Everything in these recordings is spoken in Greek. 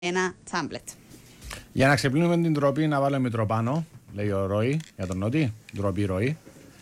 ένα τάμπλετ. Για να ξεπλύνουμε την τροπή, να βάλουμε μητροπάνω, λέει ο Ρόι, για τον Νότι, τροπή Ρόι.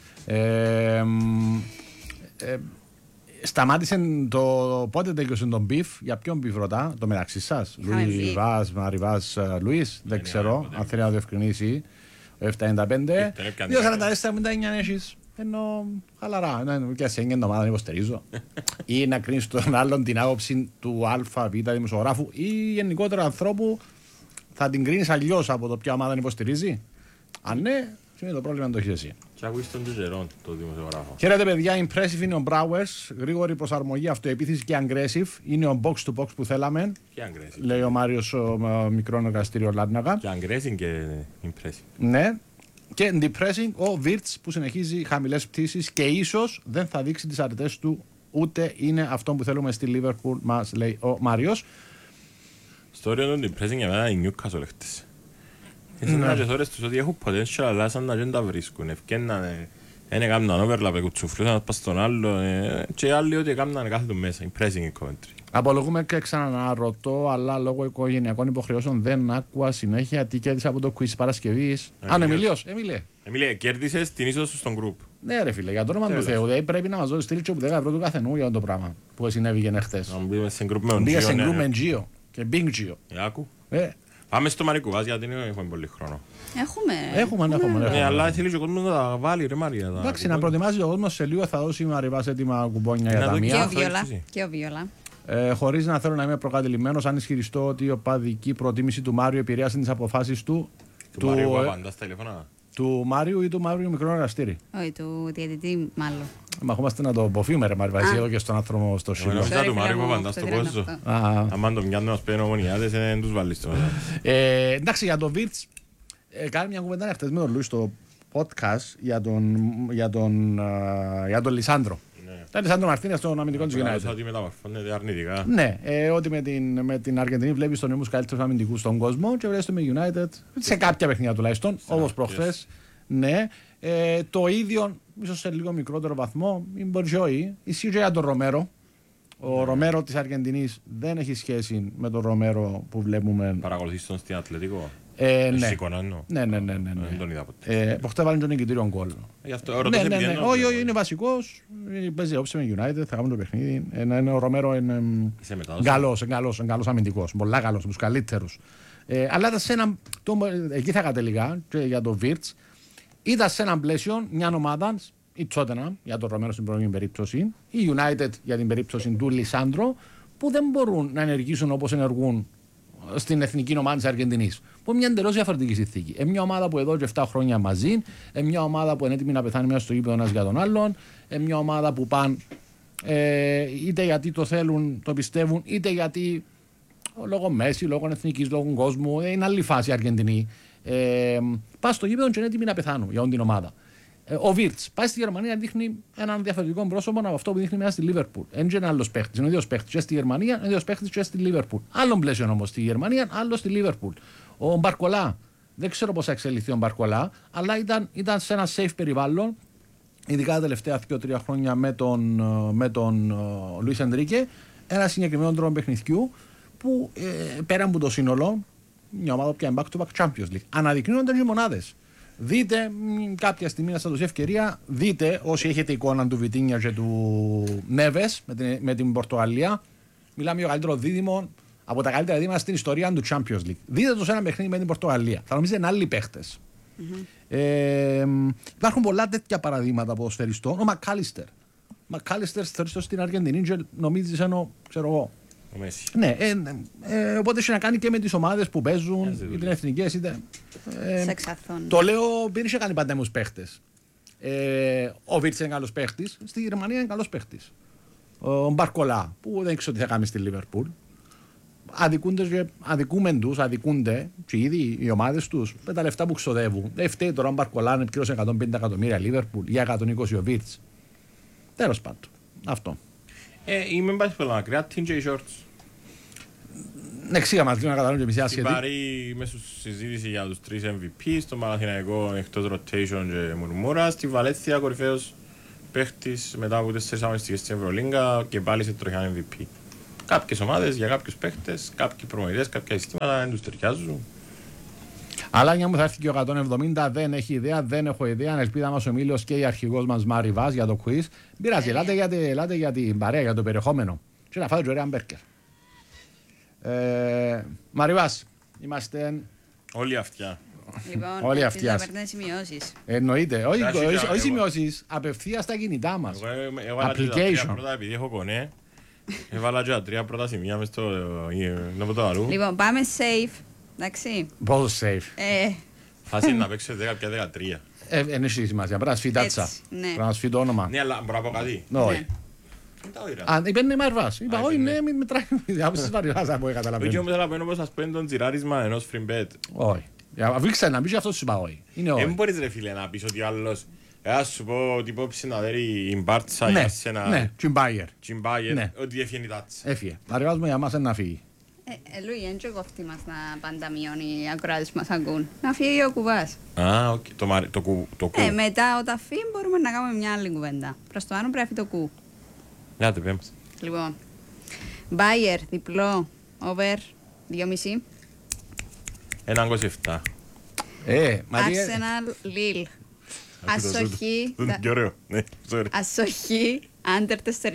Σταμάτησε το πότε τέλειωσε τον μπιφ, για ποιον μπιφ ρωτά, το μεταξύ σας, Λουί Βάς, Μαριβάς, Λουίς, δεν ξέρω, αν θέλει να το ευκρινίσει, 795, 244, μην τα 9 έχεις. Ενώ χαλαρά, και σε έγινε ομάδα να υποστηρίζω. Ή να κρίνεις τον άλλον την άποψη του ΑΒ δημοσιογράφου ή γενικότερα ανθρώπου, θα την κρίνεις αλλιώς από το ποια ομάδα να υποστηρίζει. Αν ναι, σημαίνει το πρόβλημα να το έχεις εσύ. Και ακούεις τον Τζερόν, το δημοσιογράφο. Χαίρετε παιδιά, impressive είναι ο Μπράουερς, γρήγορη προσαρμογή, αυτοεπίθεση και aggressive. Είναι ο box to box που θέλαμε. Και aggressive. Λέει ο Μάριος, ο μικρό εργαστήριο Λάρνακα. Και aggressive και impressive. Ναι. Και depressing ο Wirtz που συνεχίζει χαμηλές πτήσεις και ίσως δεν θα δείξει τις αρετές του, ούτε είναι αυτό που θέλουμε στη Liverpool, μας λέει ο Μάριος. Στο όριο των depressing για μένα είναι Newcastle χτες. Έτσι να και θόρες τους ότι έχουν potential αλλά σαν να δεν τα βρίσκουν. Ευκέναν, δεν έκαναν overlap, κουτσουφλούσαν πας στον άλλο και άλλοι ότι έκαναν κάθε του μέσα. Impressing η Coventry. Απολογούμε και ξαναρωτώ, αλλά λόγω οικογενειακών υποχρεώσεων δεν άκουα συνέχεια τι κέρδισε από το quiz της Παρασκευής. Αν Εμιλίος, Εμίλια, κέρδισες την είσοδο στον group. Ναι ρε φίλε, για το όνομα του Θεού, δεν πρέπει να μας δώσει στήριξη από 10 ευρώ του καθενού για το πράγμα που συνέβηκε χτες. Να μπούμε σε group με τον Μπήκα σε group με Gio και Bing Gio. Άκου. Πάμε στο Μαρικουβάς γιατί δεν έχουμε πολύ χρόνο. Έχουμε. Ναι, αλλά θέλει και ο κόσμος να τα βάλει ρε Μαρία. Εντάξει, να προετοιμάζει ο κόσμος σε λίγο, θα δώσει η Μαριβάς έτοιμα κουμπόνια για τα μία. Και ο Βιόλα. Χωρίς να θέλω να είμαι προκατηλημένος, αν ισχυριστώ ότι η οπαδική προτίμηση του Μάριου επηρέασε τις αποφάσεις του. Του Μάριου που απαντά στα τηλέφωνα. Του Μάριου ή του Μάριου μικρό εργαστήρι. Όχι, του διαιτητή μάλλον. Μα έχουμε να το αποφύγουμε ρε Μαριβάς, εδώ και στον άνθρωπο στο σύλλογο. Νομίζω του Μάριου που απαντά στο κόσμο. Αν το μοιάζουν μας πέντε ομονιάδες, δεν τους βάλεις τώρα. Εντάξει, για τον Wirtz, κάνει μια κουβέντα χτες με τον Λουίς στο podcast για τον Λισάνδρο. Ήταν Λισάνδρο Μαρτίνες στον αμυντικό της United. Ότι μεταμορφώνεται αρνητικά. Ναι, ότι με την Αργεντινή βλέπεις τον νέους καλύτερους αμυντικούς στον κόσμο και βλέπεις το με United, σε κάποια παιχνίδια τουλάχιστον, όπως προχθές. Ναι, το ίδιο, ίσως σε λίγο μικρότερο βαθμό, η Μπορζόη, ισχύει και για τον Ρομέρο. Ο Ρομέρο της Αργεντινής δεν έχει σχέση με τον Ρομέρο που βλέπουμε. Παρακολουθείς τον στην Ατλετικό. Ναι. Ναι. Δεν τον είδα ποτέ. Προχτές βάλει τον νικητήριο γκολ. Όχι, είναι βασικός. Παίζει όψε με United, θα κάνουμε το παιχνίδι. Ο Ρομέρο είναι καλός αμυντικός. Πολλά καλός, από τους καλύτερους. Αλλά ήταν σε ένα. Εκεί θα κατεληγά για το Wirtz. Ήταν σε ένα πλαίσιο μια ομάδα, η Tottenham για τον Ρομέρο στην προηγούμενη περίπτωση, η United για την περίπτωση του Λισάνδρο, που δεν μπορούν να ενεργήσουν όπως ενεργούν στην εθνική ομάδα της Αργεντινής. Που είναι μια εντελώς διαφορετική συνθήκη. Μια ομάδα που εδώ και 7 χρόνια μαζί, μια ομάδα που είναι έτοιμη να πεθάνει μέσα στο γήπεδο ένας για τον άλλον, μια ομάδα που πάνε είτε γιατί το θέλουν, το πιστεύουν, είτε γιατί λόγω Μέση, λόγω εθνικής, λόγω κόσμου, είναι άλλη φάση η Αργεντινή. Πας στο γήπεδο και είναι έτοιμοι να πεθάνουν για όλη την ομάδα. Ο Wirtz πάει στη Γερμανία, δείχνει έναν διαφορετικό πρόσωπο από αυτό που δείχνει μέσα στη Λίβερπουλ. Δεν είναι ένα άλλο παίχτη. Είναι ο ίδιο παίχτη και στη Γερμανία, είναι ο ίδιο παίχτη και στη Λίβερπουλ. Άλλον πλαίσιο όμω στη Γερμανία, άλλο στη Λίβερπουλ. Ο Μπαρκολά, δεν ξέρω πώς θα εξελιχθεί ο Μπαρκολά, αλλά ήταν σε ένα safe περιβάλλον, ειδικά τα τελευταία 2-3 χρόνια με τον Λουίς Ενρίκε, ένα συγκεκριμένο τρόπο παιχνιδιού που πέρα από το σύνολο, μια ομάδα που είναι back-to-back Champions League. Αναδεικνύονται οι μονάδες. Δείτε κάποια στιγμή να σας δώσει ευκαιρία, δείτε όσοι έχετε εικόνα του Βιτίνια και του Νέβες με την Πορτογαλία. Μιλάμε για το καλύτερο δίδυμο από τα καλύτερα δίδυμα στην ιστορία του Champions League. Δείτε το σε ένα παιχνίδι με την Πορτογαλία. Θα νομίζετε είναι άλλοι παίχτες. Υπάρχουν πολλά τέτοια παραδείγματα ποδοσφαιριστών. Ο Μακάλιστερ. Μακάλιστερ θεωρείται στην Αργεντινή και νομίζεις ενώ, ξέρω εγώ. Ναι, οπότε έχει να κάνει και με τις ομάδες που παίζουν, είτε εθνικές είτε. Το λέω, δεν είχε κάνει παντέμους παίχτες. Ο Wirtz είναι καλός παίχτης, στη Γερμανία είναι καλός παίχτης. Ο Μπαρκολά, που δεν ξέρω τι θα κάνει στη Λίβερπουλ. Αδικούνται και ήδη οι ομάδες τους με τα λεφτά που ξοδεύουν. Δεν φταίει τώρα ο Μπαρκολά να πληρώσει 150 εκατομμύρια Λίβερπουλ για 120 ο Wirtz. Τέλος πάντων. Αυτό. Είμαι μπας πολλά μακριά, TJ Shorts. Εξήγα μας λίγο να καταλάβουν και μισή άσχετη. Στην Παρή μέσα συζήτηση για τους 3 MVP, στο Παναθηναϊκό εκτός rotation και μουρμούρα, στη Βαλένθια κορυφαίος παίχτης μετά από 4 αγωνιστικές στην Ευρωλίγκα και πάλι σε τροχιά MVP. Κάποιες ομάδες για κάποιους παίχτες, κάποιοι προμονητές, κάποια συστήματα δεν τους ταιριάζουν. Αλλά μια μου θα έρθει και ο 170, δεν έχει ιδέα, δεν έχω ιδέα. Ελπίδα μας ο Μίλιος και η αρχηγός μας Μάρι Βάς για το quiz. Πειράζει, ελάτε για την παρέα, για το περιεχόμενο. Και να φάτε το ωραία μπέρκερ. Μάρι Βάς, είμαστε... Όλοι αυτιά. Λοιπόν, όλοι αυτιά. θα παίρνετε σημειώσεις. Εννοείται, όχι σημειώσεις, απευθείας στα κινητά μας. Έβαλα και τα τρία πρώτα, επειδή έχω κονέ. Έβαλα και τα τρία πρώτα σημεία μες στο νοποτό αλλού. Λοιπόν, πάμε safe. Εντάξει. Πόσο safe. Φάση να παίξετε κάποια 13. Είναι σημασία, πρέπει να σφιτάτσα. Πρέπει να σφιτ το όνομα. Ναι, αλλά μπορώ να πω κάτι. Όχι. Αν είπε ναι Μαρβάς. Είπα όχι ναι, μην μετράει. Άπησες Μαρβάς από καταλαβαίνω. Όχι όμως θέλω να πω όπως σας πέντε τον τσιράρισμα ενός φριμπέτ. Όχι. Βήξε να πεις αυτό σου είπα όχι. Είναι όχι. Δεν μπορείς ρε φίλε να πεις ότι άλλος. Ας σου πω ότι υπόψη να δέρει η Μπάρτσα ναι, για σένα. Ναι, Τσιμπάγερ. Ναι. Ότι έφυγε η τάτσα. Έφυγε. Μαρβάς μου για μας είναι να φύγει. Λουί, δεν και κόφτει μας να πάντα μειώνει οι ακροάτες μας ακούν. Να φύγει ο κουβάς. Α, οκ. Το κου. Μετά όταν φύγει μπορούμε να κάνουμε μια άλλη κουβέντα. Προς το άνω πρέπει το κου. Λάτε πέμπς. Λοιπόν, Bayer, διπλό, over, 2,5. 1,27. Arsenal, Lille. Ασοχή. Και ωραίο. Ναι, sorry. Ασοχή, under 4,5.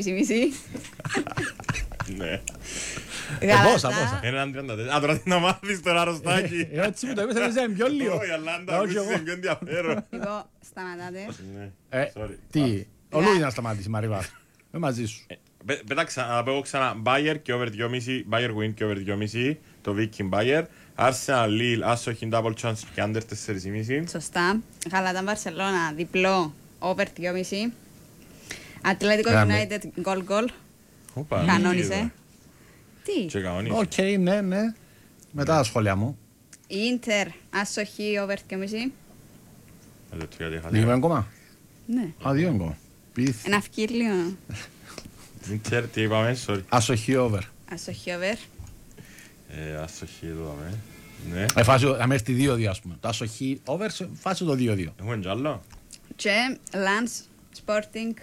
Ναι. Πόσα. Έναν 34. Α, τώρα τι να μάθεις τώρα αρρωστάκι. Έτσι μου το είπες, θα είναι πιο λίγο. Όχι, αλλά αν τα ακούσεις είναι πιο ενδιαφέρον. Λοιπόν, σταματάτε. Τι, ο Λούι να σταματήσει Μαριβά. Με μαζί σου. Πέταξα, να πω ξανά, Bayer και over 2,5, Bayer win και over 2,5, το Viking Bayer, Arsenal, Lille, άσοχη, double chance και under 4,5. Σωστά. Γαλάτα Μπαρσελόνα, διπλό, over 2,5. Ατλέτικο United, goal. Κανόνισε. Τι. Και κανόνισε. Οκ, ναι. Μετά τα σχόλια μου. Ίντερ, άσοχη, over 2,5. Λίγο ακόμα. Ναι. Α, δύο ακόμα. Ένα αυκύλιο. Ίντερ, τι είπαμε, sorry. Ασοχή over. Ασοχή over. Ασοχή εδώ, ναι. Θα έρθει 2-2 ας πούμε. Το ασοχή over, φάση το 2-2. Έχουμε κι άλλο. Και Lens, Sporting.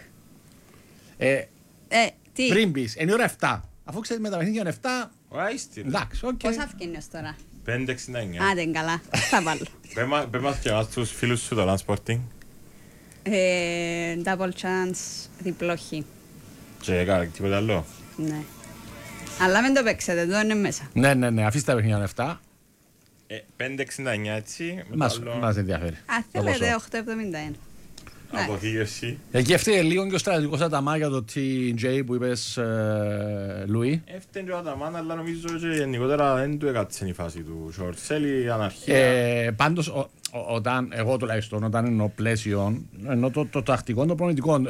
Τι. Πριν πεις, είναι η ώρα 7. Αφού ξέρεις με τα παιχνίδια είναι 7. Εντάξει, οκ. Πόσα αυκένει ως τώρα. 5,69. Άντε καλά, θα βάλω. Πες μας και εμάς τους φίλους σου το Lens Sporting. Double chance, διπλό χ. Και κάρα τίποτα άλλο. Ναι. Αλλά μην το παίξετε, εδώ είναι μέσα. Ναι, αφήστε τα παιχνίδια είναι 7. 5,69 έτσι. Μας ενδιαφέρει. Α, θέλετε 8,71. Αποθήκευση. Εκεί έφταιγε λίγο και ο στρατηγικός Αταμά για το TJ που είπες, Λουί. Έφταιγε και ο Αταμά, αλλά νομίζω και γενικότερα δεν του έκατσε η φάση του short. Θέλει αναρχία. Πάντως, εγώ τουλάχιστον, όταν εννοώ πλαίσιο, εννοώ το τακτικό, το προπονητικό.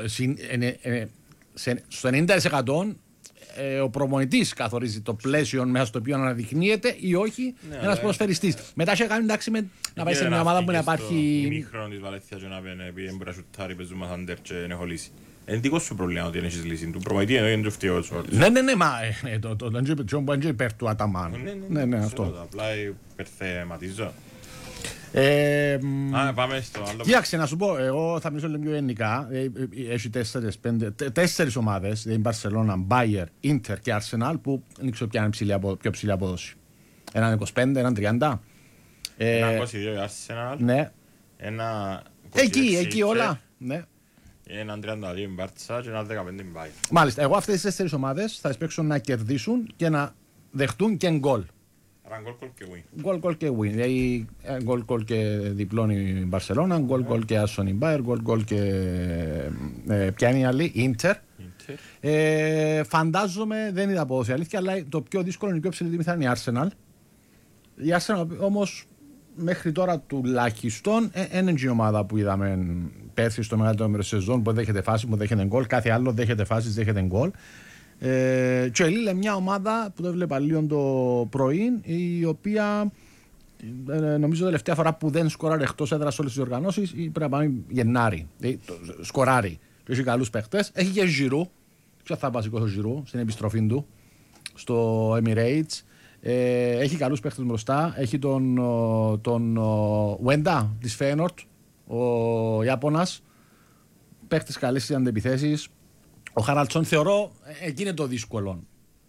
Στο 90% ο προπονητής καθορίζει το πλαίσιο μέσα στο οποίο αναδεικνύεται ή όχι ένας ποδοσφαιριστής. Μετά έχει κάνει εντάξει να πάει σε μια ομάδα που να υπάρχει. Η μήχρονο της Βαλένθιας και να πει επειδή δεν μπορεί να σουτάρει, παίζουμε θάντερ και δεν έχω λύση. Είναι δικό σου πρόβλημα ότι δεν έχεις λύση. Του προπονητή είναι το φτιό σου. Ναι, μα το δεν είναι υπέρ του Αταμάν. Ναι, αυτό. Απλά υπερθεματίζω. Πάμε στο άλλο. Κοίταξε να σου πω, εγώ θα μιλήσω λίγο πιο γενικά. Έχει 4 ομάδες, δηλαδή Μπαρσελόνα, Μπάιερ, Ίντερ και Arsenal που δεν ξέρω ποια είναι πιο ψηλή απόδοση. Έναν 25, έναν 30. Ένα 22 η Arsenal. Ναι. Ένα 26 εκεί όλα. Ναι. Έναν 32 η Μπάρτσα και έναν 15 η Μπάιερ. Μάλιστα, εγώ αυτές τις 4 ομάδες θα τις παίξω να κερδίσουν και να δεχτούν και γκολ. Γκολ και win. Δηλαδή γκολ και διπλώνει η Μπαρσελόνα, γκολ και άσον η Μπάιερ, γκολ και πιάνει η άλλη, Ίντερ. Φαντάζομαι, δεν είδα απόδοση αλήθεια, αλλά το πιο δύσκολο είναι η πιο ψηλή τιμή θα είναι η Arsenal. Η Arsenal όμως μέχρι τώρα τουλάχιστον είναι η ομάδα που είδαμε πέρσι στο μεγαλύτερο μέρος της σεζόν που δέχεται φάση, που δέχεται γκολ. Κάθε άλλο δέχεται φάσεις, δέχεται γκολ. Και ο Λίλ είναι μια ομάδα που το έβλεπα λίγο το πρωί, η οποία νομίζω τελευταία φορά που δεν σκοράρει εκτός έδρας όλες τις οργανώσεις πρέπει να πάμε Γενάρη. Σκοράρει. Και έχει καλούς παίχτες. Έχει και Ζιρού. Ποιο θα βασικός ο Ζιρού στην επιστροφή του στο Emirates. Έχει καλούς παίχτες μπροστά. Έχει τον Wenda της Φέινορτ, ο Ιάπωνας. Παίχτες καλές στις αντεπιθέσεις. Ο Χαραλτσόν θεωρώ εκεί είναι το δύσκολο.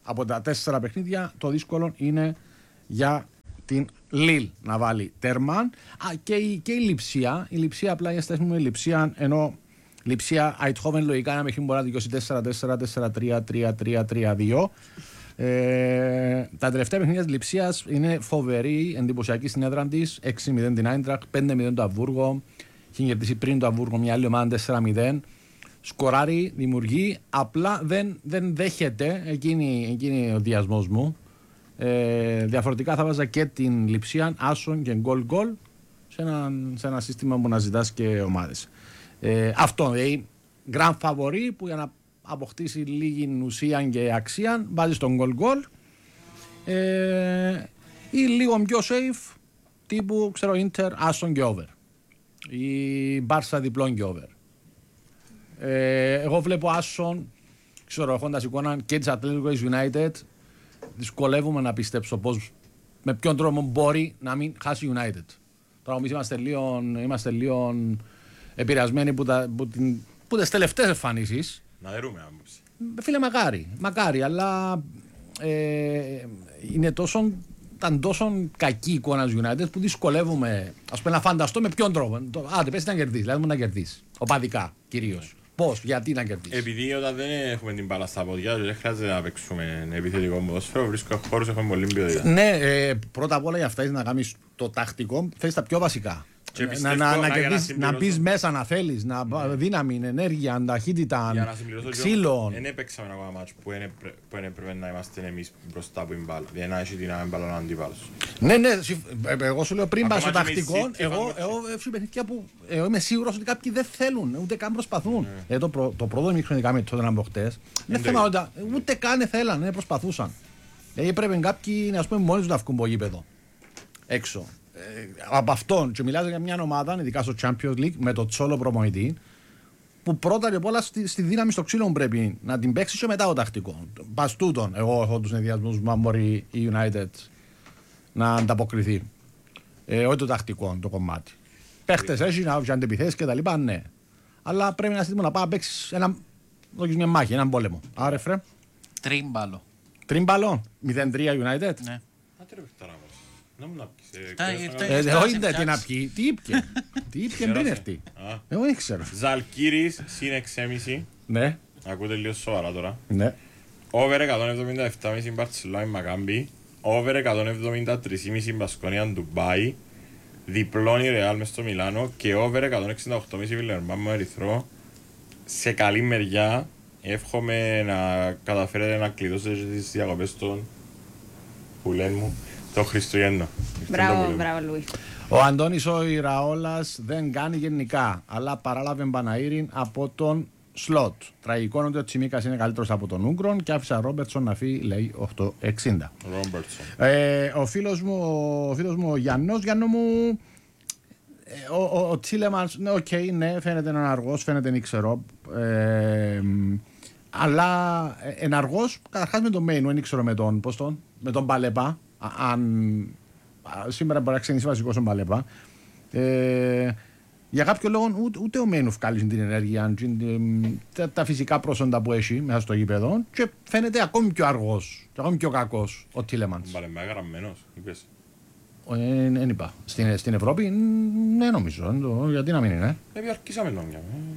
από τα 4 παιχνίδια το δύσκολο είναι για την Λίλ να βάλει τέρμα. Και η Λειψία. Η Λειψία απλά για στάση μου η Λειψία, ενώ Λειψία Αιτχόβεν λογικά ένα παιχνίδι μπορεί να δικαιώσει 4-4, 4-3, 3-3, 3-2. Τα τελευταία παιχνίδια της Λειψίας είναι φοβερή, εντυπωσιακή στην έδρα της. 6-0 την Άιντραχτ, 5-0 το Αμβούργο. Είχε κερδίσει πριν το Αμβούργο μια άλλη ομάδα 4-0. Σκοράρει, δημιουργεί, απλά δεν δέχεται. Εκείνη ο διασμός μου. Διαφορετικά θα βάζα και την Λειψία, άσον και γκολ σε ένα σύστημα που να ζητάς και ομάδες. Αυτό, δηλαδή grand favori που για να αποκτήσει λίγη ουσία και αξία βάζει τον γκολ ή λίγο πιο safe τύπου ξέρω Inter, άσον και over ή Μπάρσα διπλών και over. Εγώ βλέπω άσον, ξέρω έχοντας εικόνα και της Athletic United, δυσκολεύομαι να πιστέψω πως με ποιον τρόπο μπορεί να μην χάσει United. Τώρα εμείς είμαστε λίγο επηρεασμένοι που τις τελευταίες εμφανίσεις. Να δερούμε άποψη. Φίλε, μακάρι, αλλά ήταν τόσο κακή εικόνα United που δυσκολεύομαι να φανταστώ με ποιον τρόπο. Άντε, πες να κερδίσει, δηλαδή να κερδίσει. Οπαδικά κυρίως. Πώς, γιατί να κερδίσει. Επειδή όταν δεν έχουμε την μπάλα στα πόδια, δεν χρειάζεται να παίξουμε επιθετικό ποδόσφαιρο, βρίσκω χώρους, έχουμε πολύ ποιότητα. Ναι, πρώτα απ' όλα για αυτά να κάνεις το τακτικό, θέλεις τα πιο βασικά. Να μπεις μέσα, να θέλεις, δύναμη, ενέργεια, ταχύτητα, ξύλο. Δεν έπαιξαμε ένα μάτσο που δεν έπρεπε να είμαστε εμείς μπροστά από την μπάλα. Δεν έχει την μπάλα να αντίπαλος. Ναι, εγώ σου λέω πριν πάω στο τακτικό, εγώ έχω παιχνίδια που είμαι σίγουρος ότι κάποιοι δεν θέλουν, ούτε καν προσπαθούν. Το πρώτο ημίχρονο με τότε να μπω χτες, ούτε καν θέλαν, προσπαθούσαν. Έπρεπε κάποιοι μόνοι τους να βγουν από γήπεδο έξω. Από αυτόν, και μιλάω για μια ομάδα, ειδικά στο Champions League, με το Τσόλο προπονητή, που πρώτα και απ' όλα στη δύναμη στο ξύλο πρέπει να την παίξει και μετά το τακτικό. Πας τούτον, εγώ έχω τους ενδιασμούς μου, αν μπορεί η United να ανταποκριθεί. Όχι το τακτικό το κομμάτι. Παίχτες έχει, να βγάλουν επιθέσεις και τα λοιπά, ναι. Αλλά πρέπει να στείλουμε να πάει να παίξεις μια μάχη, έναν πόλεμο. Άρα, φρέ. Τρίμπαλο. 0-3 United. Ναι. Να μου να πεις. Όχι τι να πει, τι ήπιε πριν έρθει. Εγώ δεν ξέρω. Ζαλκύρης συν 6,5. Ναι. Ακούτε λίγο σοβαρά τώρα. Ναι. Over 177,5 Μπαρτσελόνα Μακάμπι. Over 173,5 Μπασκόνια Ντουμπάι. Διπλώνει Ρεάλ μες στο Μιλάνο. Και over 168,5 Βιλερμπάν Ερυθρό. Σε καλή μεριά εύχομαι να καταφέρετε να κλειδώσετε τις διακοπές των πουλέν μου. Το Χριστουγέννο. Μπράβο, Λουί. Ο Αντώνης ο Ιραόλας δεν κάνει γενικά, αλλά παράλαβε Μπαναήριν από τον Σλότ. Τραγικό είναι ότι ο Τσιμίκας είναι καλύτερος από τον Ούγκρον και άφησα Ρόμπερτσον να φύγει, λέει 8,60. Ο φίλος μου ο Γιάννος, Γιάννο μου, ο Τσίλεμανς, ναι, φαίνεται έναν αργός, φαίνεται νίξερο. Αλλά εναργός, καταρχάς με τον Μέινου, δεν ήξερα με τον Παλέπα. Αν σήμερα μπορεί να ξενήσει βασικός στον Παλέπα, για κάποιο λόγο ούτε ο Μένου βγάλει την ενέργεια, τα φυσικά πρόσοντα που έχει μέσα στο γήπεδο και φαίνεται ακόμη πιο αργός και ακόμη πιο κακός ο Τίλεμαντς. Παλέπα γραμμένος, είπες. Δεν είπα. Στην Ευρώπη, ναι, νομίζω. Γιατί να μην είναι. Αρχίσαμε νόμια.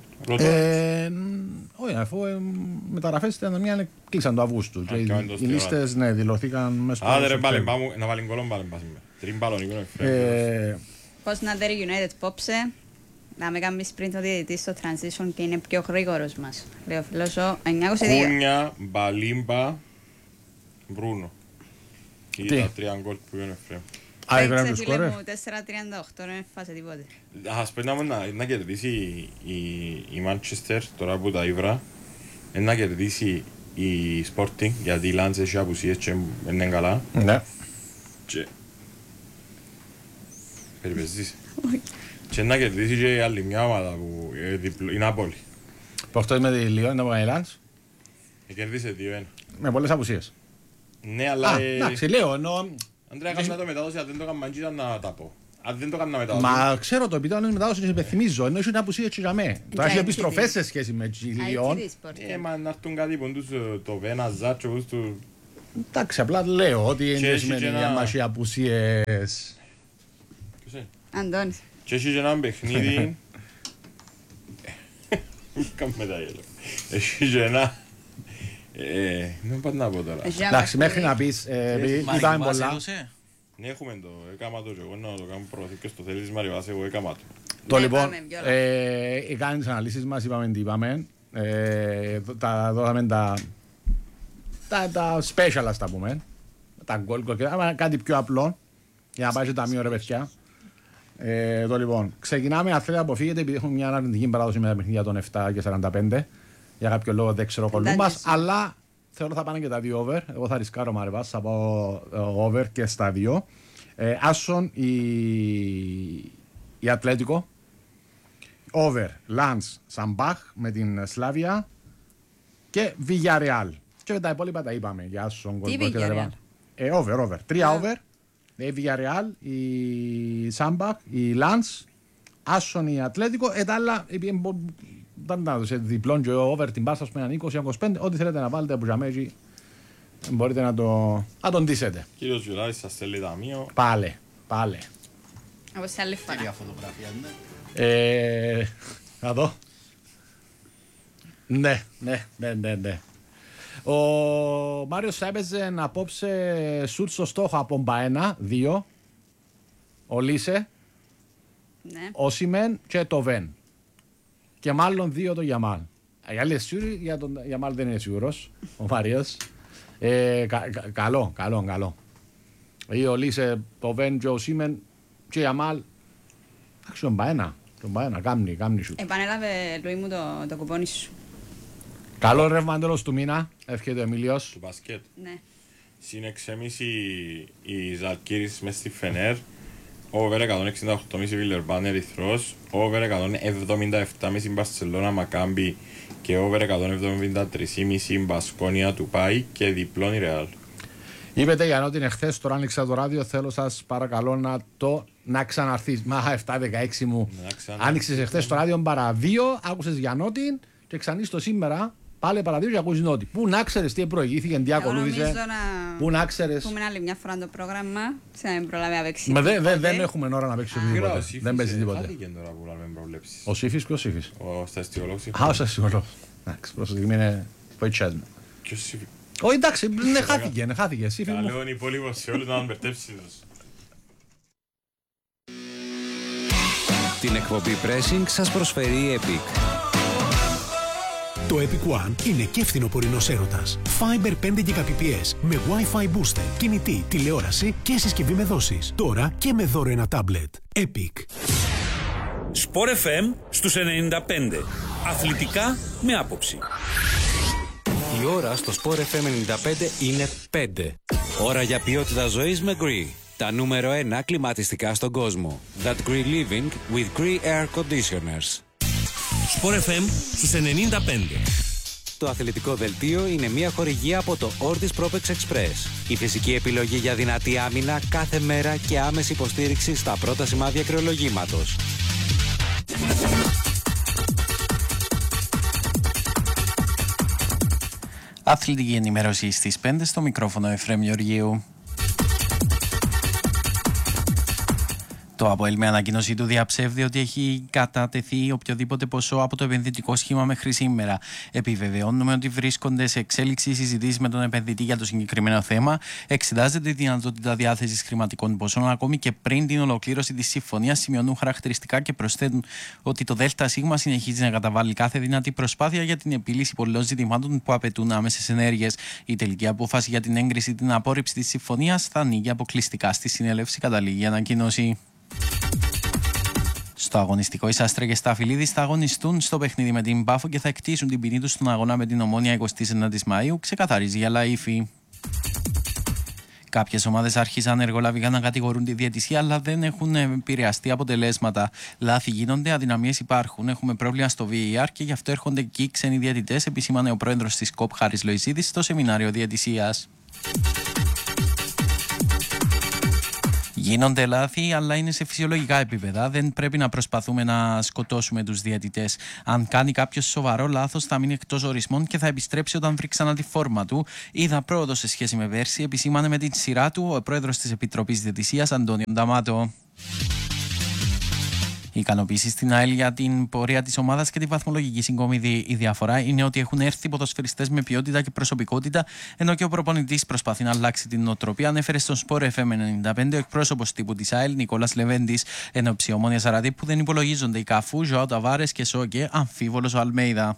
Όχι, αφού μεταγραφές ήταν μια κλείσαν το Αυγούστου. Οι λίστες δηλωθήκαν μέσα στο. Άντε ρε Παλέμπα μου, να βάλει γκολόν Παλέμπα σήμερα. Τριμπάλον, Πώς να δέρει United πόψε, να με κάνεις πριν το διαιτητή στο transition και είναι πιο γρήγορος μας. Λέω φιλόσο, 922. Κούνια, Μπαλίμπα, Μπρούνο. Ή τα τρία γκολ που είναι φρέμ. Παίξε φίλε μου 4-38, δεν φάσε τίποτε. Ας πρέπει να κερδίσει η Manchester τώρα που τα ήβρα, να κερδίσει η Sporting γιατί η Lance έχει απουσίες και είναι καλά. Ναι. Και περιπέζεις. Και να κερδίσει και άλλη μια ομάδα που η Νάπολη. Προχτώς με τη Λιόν, ήταν η Lance. Κερδίσε 2-1. Με πολλές απουσίες. Ναι, αλλά... Εντάξει, λέω, ενώ... Αντρέα, έκανα το μετάδοση, αν δεν το έκανα ήταν να τα πω. Αν δεν το έκανα μετάδοση... Μα ξέρω το, επειδή όταν μετάδοση σε υπενθυμίζω, ενώ είναι απουσία έτσι για μέ. Τώρα έχει επιστροφές σε σχέση με τη Λιόν. Μα να έρθουν κάτι που το Βένα Ζάτσο, Εντάξει, απλά λέω ότι είναι σημαίνει για μας οι απουσίες. Αντώνης. Και έχει και ένα παιχνίδι. Κάμε τα γέλο. Έχει και ένα. Δεν πάω να πω τώρα. Εντάξει, μέχρι να πεις, είπαμε πολλά. Ναι, έχουμε το, έκαμα το και εγώ να το κάνω προωθήκες στο θέλει της Μαριβάς, εγώ έκαμα το. Το λοιπόν, κάνεις τις αναλύσεις μας, είπαμε τι είπαμε. Δώσαμε τα special, ας τα πούμε. Τα γκολ, κάτι πιο απλό, για να πάει σε ταμείο ρε παιδιά. Το λοιπόν, ξεκινάμε αν θέλετε αποφύγετε, επειδή έχουμε μια αρνητική παράδοση με τα παιχνίδια των 7 και 45. Για κάποιο λόγο δεν ξέρω κολλούμας, αλλά θεωρώ θα πάνε και τα δύο over. Εγώ θα ρισκάρω Μαρεβάς, θα πάω over και στα δύο. Άσον η Ατλέτικο. Over Λανς Σαμπάχ με την Σλάβια και Villarreal. Και τα υπόλοιπα τα είπαμε για Άσον. Τι Villarreal? Over. Τρία over. Villarreal, η Σαμπάχ, η Λανς, Άσον η Ατλέτικο. Τα άλλα δεν να δώσει διπλόν και over την πάσα με έναν 20-25. Ό,τι θέλετε να βάλετε από τζαμέζι μπορείτε να τον ντύσετε. Κύριος Γιουλάρης σας θέλει ταμείο. Πάλε. Από σε άλλη φορά. Κυρία φωτογραφία, ναι. Να δω. Ναι. Ο Μάριος θα έπαιζε να απόψε σουτ στο στόχο από Μπαένα, 2. Ο Λίσε, Ναι. ο Σιμεν και το Βεν. Και μάλλον 2 το Γιαμάλ. Οι άλλοι σίγουροι, για τον Γιαμάλ δεν είναι σίγουρος, ο Μάριος. Καλό. Ή ο Λίσε, το Βεν και ο Σίμεν και ο Γιαμάλ. Εντάξει, τον Μπαένα, κάμνει σου. Επανέλαβε, Λουί μου, το κουπόνι σου. Καλό ρεύμα τέλος του μήνα, εύχεται ο Εμίλιος. Του μπασκέτ. Ναι. Συν 6,5 η Ζαλκύρης μες στη Φενέρ. Over 168,5 Βιλερμπάν Ερυθρός. Over 177,5 Μπαρσελόνα Μακάμπι. Και over 173,5 Μπασκόνια του Πάι. Και διπλόν η Ρεάλ. Είπετε για ότι είναι χθες, τώρα άνοιξα το ράδιο. Θέλω σας παρακαλώ να ξαναρθείς. Μα 7-16 μου. Άνοιξες χθες το ράδιο παρά 2, άκουσες για Νότιν και ξανείς το σήμερα πάλι παρά 2 και ακούσεις Νότι. Πού να ξέρεις τι προηγήθηκε, τι ακολούθησε. Πού να ξέρεις. Πούμε άλλη μια φορά το πρόγραμμα, σε να μην προλάβει να παίξει. Δεν έχουμε ώρα να παίξει οτιδήποτε. Δεν παίζει τίποτε. Ο Σύφης, ποιος Σύφης? Ο στατιστικολόγος. Α, ο στατιστικολόγος. Εντάξει, προς τη στιγμή είναι βοητσιάσμα. Ποιος Σύφης? Όχι, εντάξει, χάθηκε. Καλό είναι υπόλοιπο σε όλους να μπερδέψεις. Την εκπομπή Pressing σας προσφέρει η Epic. Το Epic One είναι και φθινοπορεινός έρωτας. Fiber 5 Gbps με Wi-Fi booster, κινητή, τηλεόραση και συσκευή με δόσεις. Τώρα και με δώρο ένα τάμπλετ. Epic. Sport FM στους 95. Αθλητικά με άποψη. Η ώρα στο Sport FM 95 είναι 5. Ώρα για ποιότητα ζωής με Gree. Τα νούμερο 1 κλιματιστικά στον κόσμο. That Gree Living with Gree Air Conditioners. Sport FM στους 95. Το αθλητικό δελτίο είναι μια χορηγία από το Ortis Propex Express. Η φυσική επιλογή για δυνατή άμυνα κάθε μέρα και άμεση υποστήριξη στα πρώτα σημάδια κρεολογήματος. Αθλητική ενημέρωση στις 5 στο μικρόφωνο Εφραίμ Γεωργίου. Το ΑΠΟΕΛ με ανακοίνωσή του διαψεύδει ότι έχει κατατεθεί οποιοδήποτε ποσό από το επενδυτικό σχήμα μέχρι σήμερα. Επιβεβαιώνουμε ότι βρίσκονται σε εξέλιξη συζητήσεις με τον επενδυτή για το συγκεκριμένο θέμα. Εξετάζεται η δυνατότητα διάθεσης χρηματικών ποσών ακόμη και πριν την ολοκλήρωση της συμφωνίας. Σημειώνουν χαρακτηριστικά και προσθέτουν ότι το ΔΣ συνεχίζει να καταβάλει κάθε δυνατή προσπάθεια για την επίλυση πολλών ζητημάτων που απαιτούν άμεσες ενέργειες. Η τελική απόφαση για την έγκριση ή την απόρριψη της συμφωνίας θα ανοίγει αποκλειστικά στη συνέλευση, καταλήγει η ανακοίνωση. Στο αγωνιστικό, οι Άστρα και Σταφυλίδης θα αγωνιστούν στο παιχνίδι με την Πάφο και θα εκτίσουν την ποινή τους στον αγώνα με την Ομόνοια 29 Μαΐου, ξεκαθαρίζει για Λαΐφη. Κάποιες ομάδες άρχισαν εργολαβικά να κατηγορούν τη διαιτησία, αλλά δεν έχουν επηρεαστεί αποτελέσματα. Λάθη γίνονται, αδυναμίες υπάρχουν. Έχουμε πρόβλημα στο VAR και γι' αυτό έρχονται εκεί οι ξένοι διαιτητές, επισήμανε ο πρόεδρος της ΚΟΠ Χάρης Λοϊσίδης στο σεμινάριο διαιτησίας. Γίνονται λάθη, αλλά είναι σε φυσιολογικά επίπεδα. Δεν πρέπει να προσπαθούμε να σκοτώσουμε τους διαιτητές. Αν κάνει κάποιος σοβαρό λάθος, θα μείνει εκτός ορισμών και θα επιστρέψει όταν βρει ξανά τη φόρμα του. Είδα πρόοδο σε σχέση με πέρσι, επισήμανε με την σειρά του ο πρόεδρος της Επιτροπής Διαιτησίας, Αντώνιο Νταμάτο. Η ικανοποίηση στην ΑΕΛ για την πορεία της ομάδας και τη βαθμολογική συγκομιδή. Η διαφορά είναι ότι έχουν έρθει ποδοσφαιριστές με ποιότητα και προσωπικότητα, ενώ και ο προπονητής προσπαθεί να αλλάξει την νοοτροπία, ανέφερε στον Sport FM 95 ο εκπρόσωπος τύπου της ΑΕΛ, Νικόλας Λεβέντης, ενώ η Ομόνια Αραδίπ που δεν υπολογίζονται οι Καφού, Ζωάο Ταβάρες και Σόκε, αμφίβολος ο Αλμέιδα.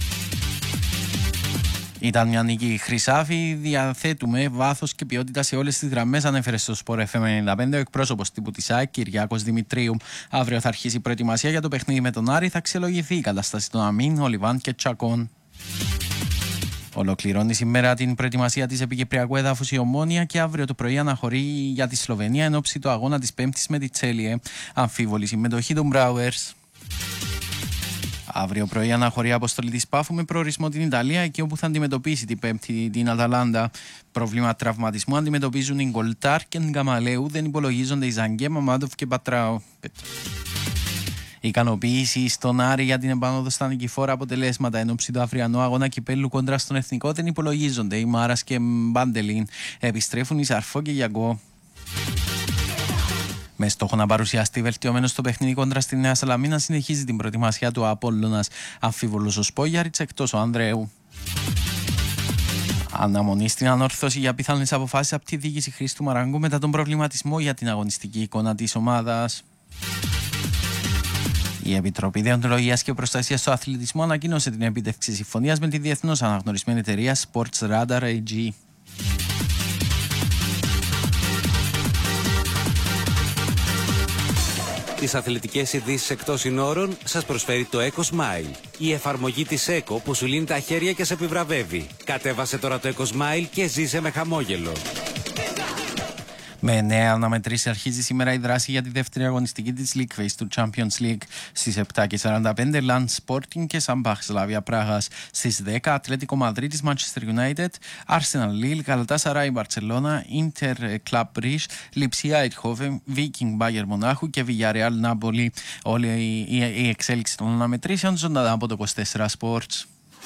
Ήταν μια νίκη χρυσάφη, διαθέτουμε βάθος και ποιότητα σε όλες τις γραμμές, ανέφερε στο Sport FM 95 ο εκπρόσωπος τύπου της ΑΕΚ, Κυριάκος Δημητρίου. Αύριο θα αρχίσει η προετοιμασία για το παιχνίδι με τον Άρη, θα αξιολογηθεί η κατάσταση των Αμίν, Ολιβάν και Τσακών. Ολοκληρώνει σήμερα την προετοιμασία της επικυπριακού έδαφους η Ομόνια και αύριο το πρωί αναχωρεί για τη Σλοβενία εν ώψη του αγώνα της Πέμπτης με τη Τσέλιε. Αμφίβολη συμμετοχή των Μπράουερς. Αύριο πρωί αναχωρεί αποστολή της Πάφου με προορισμό την Ιταλία, εκεί όπου θα αντιμετωπίσει την Πέμπτη την Αταλάντα. Πρόβλημα τραυματισμού αντιμετωπίζουν οι Γκολτάρ και Γκαμαλέου, δεν υπολογίζονται οι Ζαγκέ, Μαμάντοφ και Πατράου. Η ικανοποίηση στον Άρη για την επάνωδο στα νικηφόρα αποτελέσματα εν ώψη του αυριανού αγώνα κυπέλλου κόντρα στον Εθνικό δεν υπολογίζονται. Οι Μάρας και Μπάντελιν επιστρέφουν οι Σαρφό και Γιαγκό. Με στόχο να παρουσιαστεί βελτιωμένο στο παιχνίδι κόντρα στη Νέα Σαλαμίνα, συνεχίζει την προετοιμασία του Απόλλωνας. Αμφίβολος ο Σπόγιαριτς, εκτός ο Ανδρέου. Αναμονή στην ανόρθωση για πιθανές αποφάσεις από τη διοίκηση Χρήστου Μαραγκού μετά τον προβληματισμό για την αγωνιστική εικόνα της ομάδας. Η Επιτροπή Δεοντολογίας και Προστασίας του Αθλητισμού ανακοίνωσε την επίτευξη συμφωνίας με τη διεθνώς αναγνωρισμένη εταιρεία Sports Radar AG. Τις αθλητικές ειδήσεις εκτός συνόρων σας προσφέρει το EcoSmile. Η εφαρμογή της Eco που σου λύνει τα χέρια και σε επιβραβεύει. Κατέβασε τώρα το EcoSmile και ζήσε με χαμόγελο. Με νέα αναμετρήσεις αρχίζει σήμερα η δράση για τη δεύτερη αγωνιστική της League Phase του Champions League. Στις 7:45 Land Sporting και Σαμπάχ Σλάβια Πράγας. Στις 10 Ατλέτικο Μαδρίτης Manchester United, Arsenal Lille, Galatasaray Barcelona, Inter Club Brugge, Lipsia Eindhoven, Viking Bayern Μονάχου και Villarreal Napoli. Όλη η εξέλιξη των αναμετρήσεων ζωντανά από το 24 Sports.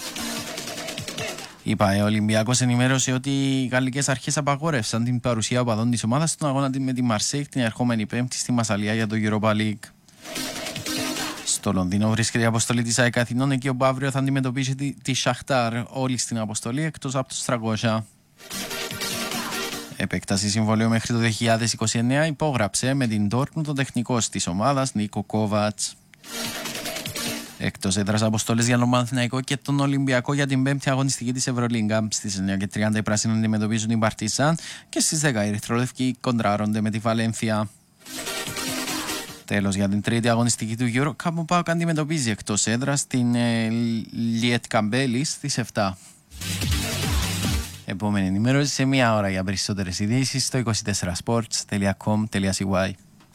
Η ΠΑΕ Ολυμπιακός ενημέρωσε ότι οι γαλλικές αρχές απαγόρευσαν την παρουσία οπαδών της ομάδας στον αγώνα με τη Μαρσέιγ την ερχόμενη Πέμπτη στη Μασσαλία για το Europa League. Στο Λονδίνο βρίσκεται η αποστολή της ΑΕΚ Αθηνών, εκεί όπου αύριο θα αντιμετωπίσει τη Σαχτάρ, όλοι στην αποστολή εκτός από το Στραγώσια. Επέκταση συμβολίου μέχρι το 2029 υπόγραψε με την Dortmund το τεχνικός της ομάδας Νίκο Κόβατς. Εκτός έδρας αποστολές για τον Παναθηναϊκό και τον Ολυμπιακό για την πέμπτη αγωνιστική της Ευρωλίγκα. Στις 9:30 οι πράσινοι αντιμετωπίζουν την Παρτίζαν και στις 10 οι ερυθρόλευκοι κοντράρονται με τη Βαλένθια. Τέλος, για την τρίτη αγωνιστική του EuroCup, ο ΠΑΟΚ αντιμετωπίζει εκτός έδρας την Λιέτ Καμπέλη στις 7. Επόμενη ενημέρωση σε μία ώρα. Για περισσότερες ειδήσεις στο 24sports.com.cy.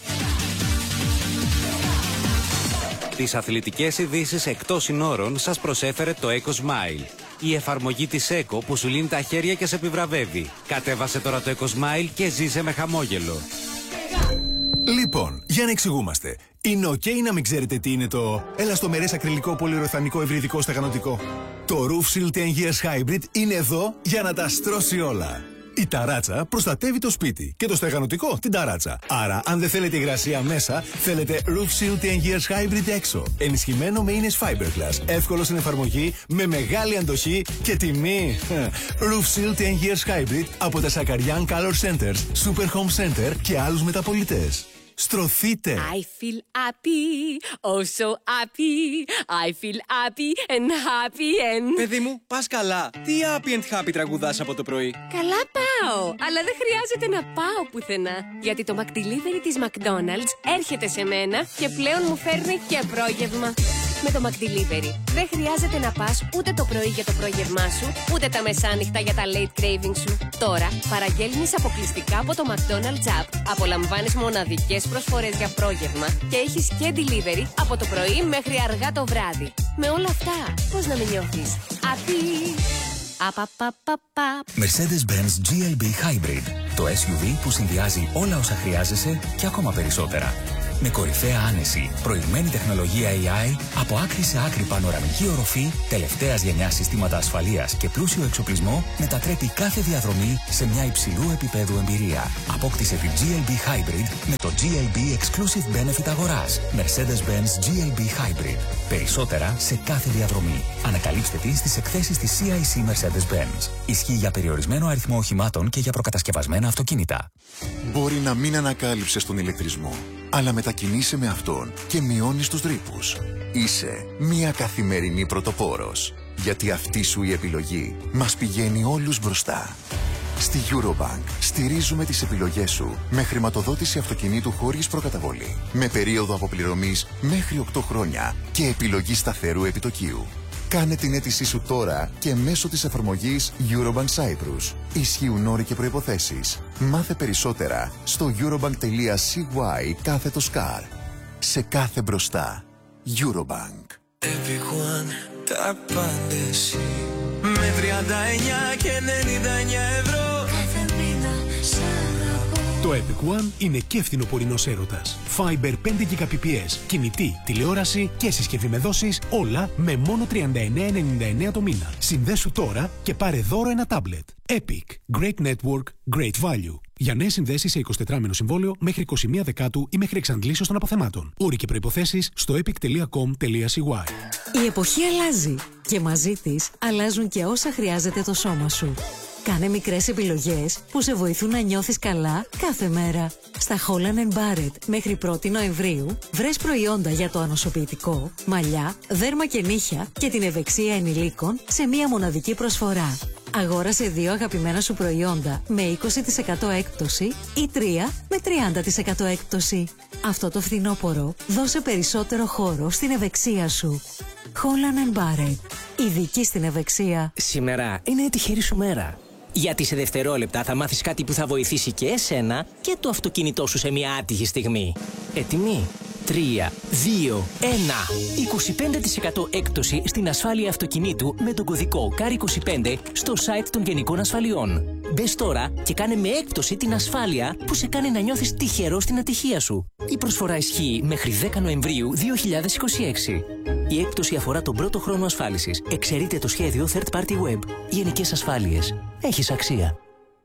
Τις αθλητικές ειδήσεις εκτός συνόρων σας προσέφερε το EcoSmile. Η εφαρμογή της Eco που σου λύνει τα χέρια και σε επιβραβεύει. Κατέβασε τώρα το EcoSmile και ζήσε με χαμόγελο. Λοιπόν, για να εξηγούμαστε. Είναι ok να μην ξέρετε τι είναι το ελαστομερές ακριλικό πολυουροθανικό ευρυδικό στεγανοτικό. Το Roof Shield 10 Years Hybrid είναι εδώ για να τα στρώσει όλα. Η ταράτσα προστατεύει το σπίτι και το στεγανοτικό την ταράτσα. Άρα, αν δεν θέλετε υγρασία μέσα, θέλετε Roof Shield 10 Years Hybrid έξω. Ενισχυμένο με ίνες Fiberglass. Εύκολο στην εφαρμογή, με μεγάλη αντοχή και τιμή. Roof Shield 10 Years Hybrid από τα Σακαριάν Color Centers, Super Home Center και άλλους μεταπωλητές. Στρωθείτε! I feel happy, oh so happy. I feel happy and happy and... Παιδί μου, πας καλά. Τι happy and happy τραγουδάς από το πρωί? Καλά πάω, αλλά δεν χρειάζεται να πάω πουθενά. Γιατί το McDelivery της McDonald's έρχεται σε μένα και πλέον μου φέρνει και πρόγευμα. Με το McDelivery δεν χρειάζεται να πας ούτε το πρωί για το πρόγευμά σου, ούτε τα μεσάνυχτα για τα late craving σου. Τώρα παραγγέλνεις αποκλειστικά από το McDonald's app. Απολαμβάνεις μοναδικές προσφορές για πρόγευμα και έχεις και delivery από το πρωί μέχρι αργά το βράδυ. Με όλα αυτά, πώς να μην νιώθεις? Happy! Mercedes-Benz GLB Hybrid. Το SUV που συνδυάζει όλα όσα χρειάζεσαι και ακόμα περισσότερα. Με κορυφαία άνεση, προηγμένη τεχνολογία AI, από άκρη σε άκρη πανοραμική οροφή, τελευταίας γενιάς συστήματα ασφαλείας και πλούσιο εξοπλισμό, μετατρέπει κάθε διαδρομή σε μια υψηλού επίπεδου εμπειρία. Απόκτησε την GLB Hybrid με το GLB Exclusive Benefit αγοράς. Mercedes-Benz GLB Hybrid. Περισσότερα σε κάθε διαδρομή. Ανακαλύψτε τη στις εκθέσεις της CIC Mercedes-Benz. Ισχύει για περιορισμένο αριθμό οχημάτων και για προκατασκευασμένα αυτοκίνητα. Μπορεί να μην ανακάλυψες τον ηλεκτρισμό, αλλά μετακινείσαι με αυτόν και μειώνεις τους ρήπους. Είσαι μια καθημερινή πρωτοπόρος, γιατί αυτή σου η επιλογή μας πηγαίνει όλους μπροστά. Στη Eurobank στηρίζουμε τις επιλογές σου με χρηματοδότηση αυτοκινήτου χωρίς προκαταβολή, με περίοδο αποπληρωμής μέχρι 8 χρόνια και επιλογή σταθερού επιτοκίου. Κάνε την αίτησή σου τώρα και μέσω της εφαρμογής Eurobank Cyprus. Ισχύουν όροι και προϋποθέσεις. Μάθε περισσότερα στο eurobank.cy/car. Σε κάθε μπροστά. Eurobank. Epic τα πάντες με 39 και 99 ευρώ κάθε μήνα σ' αγαπώ. Το Epic One είναι και φθινοπορεινός έρωτας. Fiber 5 Gbps, κινητή, τηλεόραση και συσκευή με δόσεις, όλα με μόνο 39,99 το μήνα. Συνδέσου τώρα και πάρε δώρο ένα τάμπλετ. Epic. Great network, great value. Για νέες συνδέσεις σε 24μηνο συμβόλαιο μέχρι 21 Δεκάτου ή μέχρι εξαντλήσεως των αποθεμάτων. Όροι και προϋποθέσεις στο epic.com.cy. Η εποχή αλλάζει και μαζί της αλλάζουν και όσα χρειάζεται το σώμα σου. Κάνε μικρές επιλογές που σε βοηθούν να νιώθεις καλά κάθε μέρα. Στα Holland & Barrett μέχρι 1η Νοεμβρίου βρες προϊόντα για το ανοσοποιητικό, μαλλιά, δέρμα και νύχια και την ευεξία ενηλίκων σε μία μοναδική προσφορά. Αγόρασε 2 αγαπημένα σου προϊόντα με 20% έκπτωση ή 3 με 30% έκπτωση. Αυτό το φθινόπωρο δώσε περισσότερο χώρο στην ευεξία σου. Holland & Barrett. Ειδική στην ευεξία. Σήμερα είναι η τυχερή σου μέρα. Γιατί σε δευτερόλεπτα θα μάθεις κάτι που θα βοηθήσει και εσένα και το αυτοκίνητό σου σε μια άτυχη στιγμή. Έτοιμοι? 3, 2, 1. 25% έκπτωση στην ασφάλεια αυτοκινήτου με τον κωδικό CAR25 στο site των Γενικών Ασφαλιών. Μπες τώρα και κάνε με έκπτωση την ασφάλεια που σε κάνει να νιώθεις τυχερό στην ατυχία σου. Η προσφορά ισχύει μέχρι 10 Νοεμβρίου 2026. Η έκπτωση αφορά τον πρώτο χρόνο ασφάλισης. Εξαιρείται το σχέδιο Third Party Web. Γενικές ασφάλειες. Έχεις αξία.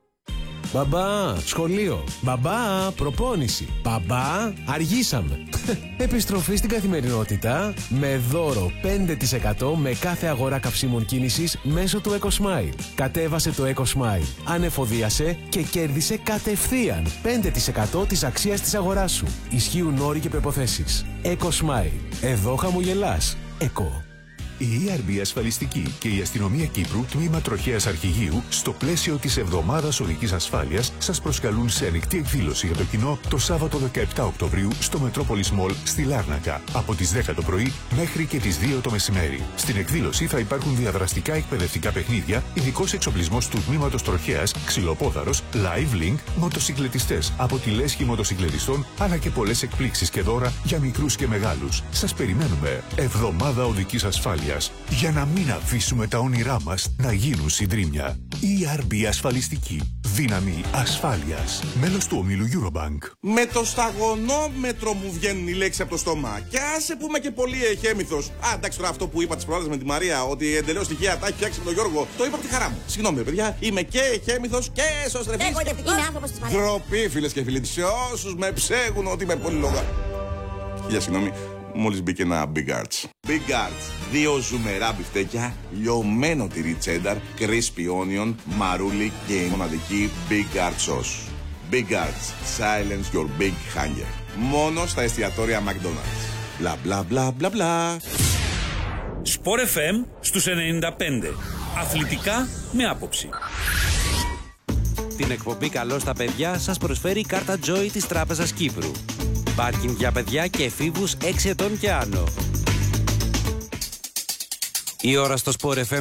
Μπαμπά, σχολείο. Μπαμπά, προπόνηση. Μπαμπά, αργήσαμε. Επιστροφή στην καθημερινότητα με δώρο 5% με κάθε αγορά καυσίμων κίνησης μέσω του EcoSmile. Κατέβασε το EcoSmile, ανεφοδίασε και κέρδισε κατευθείαν 5% της αξίας της αγοράς σου. Ισχύουν όροι και προϋποθέσεις. EcoSmile. Εδώ χαμογελάς. Eco. Η ERB Ασφαλιστική και η Αστυνομία Κύπρου, τμήμα Τροχέας Αρχηγείου, στο πλαίσιο της Εβδομάδας Οδικής Ασφάλειας, σας προσκαλούν σε ανοιχτή εκδήλωση για το κοινό το Σάββατο 17 Οκτωβρίου στο Metropolis Mall στη Λάρνακα, από τις 10 το πρωί μέχρι και τις 2 το μεσημέρι. Στην εκδήλωση θα υπάρχουν διαδραστικά εκπαιδευτικά παιχνίδια, ειδικός εξοπλισμός του τμήματος Τροχέας, ξυλοπόδαρος, live link, μοτοσυκλετιστές από τη λέσχη μοτοσυκλετιστών, αλλά και πολλές εκπλήξεις και δώρα για μικρούς και μεγάλους. Σας περιμένουμε. Εβδομάδα Οδικής Ασφάλειας. Για να μην αφήσουμε τα όνειρά μας να γίνουν συντρίμμια. ERB Ασφαλιστική. Δύναμη ασφάλειας. Μέλος του ομίλου Eurobank. Με το σταγονόμετρο μου βγαίνουν οι λέξεις από το στόμα. Και άσε που είμαι και πολύ εχέμηθος. Εντάξει τώρα αυτό που είπα τις προάλλες με τη Μαρία, ότι εντελώς τυχαία τα έχει φτιάξει με τον Γιώργο, το είπα από τη χαρά μου. Συγγνώμη παιδιά, είμαι και εχέμηθος και εσωστρεφής. Είμαι άνθρωπος της Μαρίας. Ντροπή φίλες και φίλοι, σε όσους με ψέγουν ότι είμαι πολύ λόγα. Χίλια συγγνώμη. Μόλις μπήκε ένα Big Arts. Big Arts. 2 ζουμερά μπιφτέκια, λιωμένο τυρί τσένταρ, crispy onion, μαρούλι και η μοναδική Big Arts sauce. Big Arts. Silence your big hunger. Μόνο στα εστιατόρια McDonald's. Μπλα μπλα μπλα μπλα μπλα. Sport FM στους 95. Αθλητικά με άποψη. Την εκπομπή «Καλό στα παιδιά» σας προσφέρει η κάρτα Joy της Τράπεζας Κύπρου. Πάρκινγκ για παιδιά και εφήβους 6 ετών και άνω. Η ώρα στο Sport FM